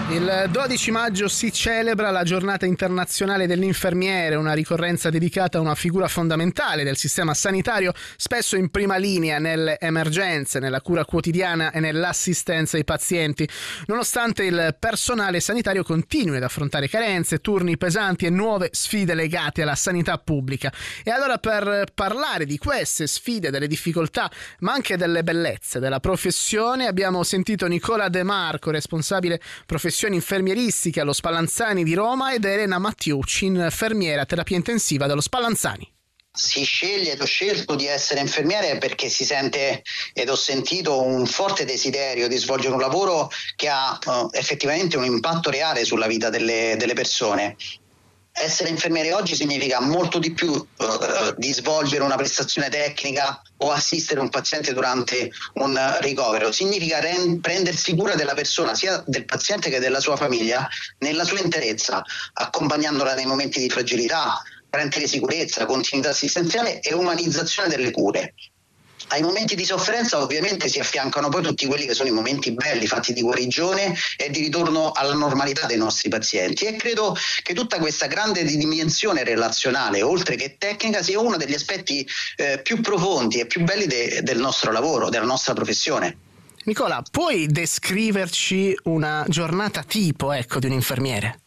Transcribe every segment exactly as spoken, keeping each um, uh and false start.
Il dodici maggio si celebra la giornata internazionale dell'infermiere, una ricorrenza dedicata a una figura fondamentale del sistema sanitario, spesso in prima linea nelle emergenze, nella cura quotidiana e nell'assistenza ai pazienti, nonostante il personale sanitario continui ad affrontare carenze, turni pesanti e nuove sfide legate alla sanità pubblica. E allora, per parlare di queste sfide, delle difficoltà, ma anche delle bellezze della professione, abbiamo sentito Nicola De Marco, responsabile professionale infermieristiche allo Spallanzani di Roma, ed Elena Mattiucci, infermiera terapia intensiva dello Spallanzani. Si sceglie ed ho scelto di essere infermiere perché si sente ed ho sentito un forte desiderio di svolgere un lavoro che ha uh, effettivamente un impatto reale sulla vita delle, delle persone. Essere infermiere oggi significa molto di più uh, di svolgere una prestazione tecnica o assistere un paziente durante un ricovero. Significa rend- prendersi cura della persona, sia del paziente che della sua famiglia, nella sua interezza, accompagnandola nei momenti di fragilità, garantire sicurezza, continuità assistenziale e umanizzazione delle cure. Ai momenti di sofferenza ovviamente si affiancano poi tutti quelli che sono i momenti belli, fatti di guarigione e di ritorno alla normalità dei nostri pazienti, e credo che tutta questa grande dimensione relazionale, oltre che tecnica, sia uno degli aspetti eh, più profondi e più belli de- del nostro lavoro, della nostra professione. Nicola, puoi descriverci una giornata tipo, ecco, di un infermiere?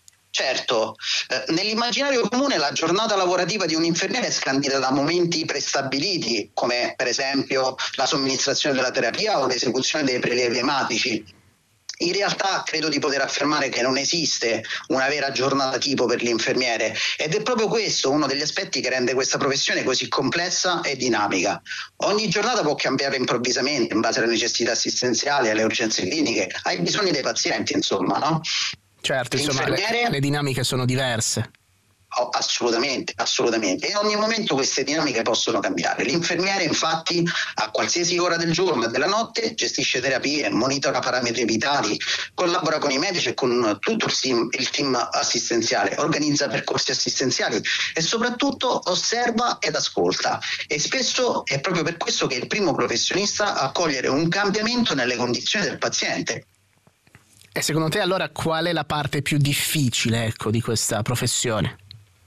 Certo, eh, nell'immaginario comune la giornata lavorativa di un infermiere è scandita da momenti prestabiliti, come per esempio la somministrazione della terapia o l'esecuzione dei prelievi ematici. In realtà credo di poter affermare che non esiste una vera giornata tipo per l'infermiere, ed è proprio questo uno degli aspetti che rende questa professione così complessa e dinamica. Ogni giornata può cambiare improvvisamente in base alle necessità assistenziali, alle urgenze cliniche, ai bisogni dei pazienti, insomma, no? Certo, insomma, le, le dinamiche sono diverse. Oh, assolutamente, assolutamente. E in ogni momento queste dinamiche possono cambiare. L'infermiere, infatti, a qualsiasi ora del giorno e della notte gestisce terapie, monitora parametri vitali, collabora con i medici e con tutto il team, il team assistenziale, organizza percorsi assistenziali e soprattutto osserva ed ascolta. E spesso è proprio per questo che è il primo professionista a cogliere un cambiamento nelle condizioni del paziente. E secondo te allora qual è la parte più difficile, ecco, di questa professione?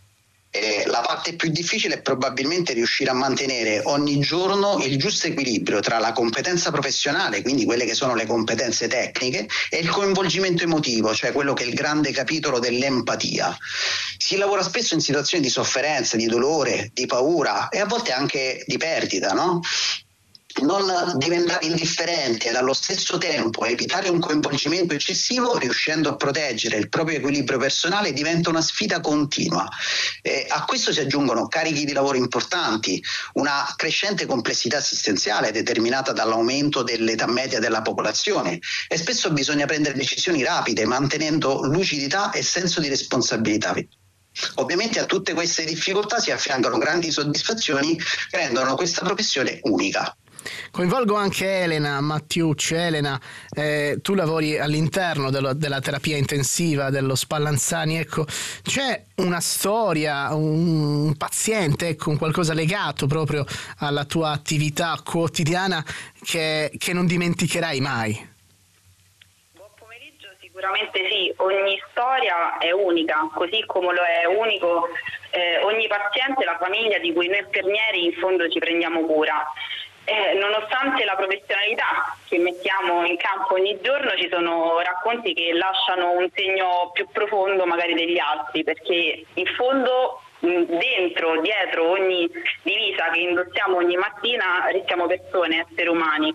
Eh, la parte più difficile è probabilmente riuscire a mantenere ogni giorno il giusto equilibrio tra la competenza professionale, quindi quelle che sono le competenze tecniche, e il coinvolgimento emotivo, cioè quello che è il grande capitolo dell'empatia. Si lavora spesso in situazioni di sofferenza, di dolore, di paura e a volte anche di perdita, no? Non diventare indifferenti ed allo stesso tempo evitare un coinvolgimento eccessivo, riuscendo a proteggere il proprio equilibrio personale, diventa una sfida continua. Eh, a questo si aggiungono carichi di lavoro importanti, una crescente complessità assistenziale determinata dall'aumento dell'età media della popolazione, e spesso bisogna prendere decisioni rapide mantenendo lucidità e senso di responsabilità. Ovviamente a tutte queste difficoltà si affiancano grandi soddisfazioni che rendono questa professione unica. Coinvolgo anche Elena Mattiucci. Elena, eh, tu lavori all'interno dello, della terapia intensiva dello Spallanzani, ecco, c'è una storia, un, un paziente, ecco, un qualcosa legato proprio alla tua attività quotidiana che, che non dimenticherai mai? Buon pomeriggio, sicuramente sì, ogni storia è unica, così come lo è unico eh, ogni paziente e la famiglia di cui noi infermieri in fondo ci prendiamo cura. Eh, nonostante la professionalità che mettiamo in campo ogni giorno, ci sono racconti che lasciano un segno più profondo magari degli altri, perché in fondo dentro, dietro ogni divisa che indossiamo ogni mattina restiamo persone, esseri umani.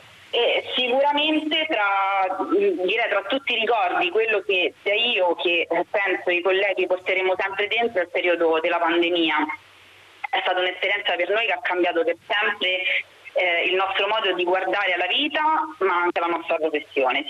E sicuramente tra, direi, tra tutti i ricordi, quello che sia io che penso i colleghi porteremo sempre dentro è il periodo della pandemia. È stata un'esperienza per noi che ha cambiato per sempre eh, il nostro modo di guardare alla vita, ma anche la nostra professione.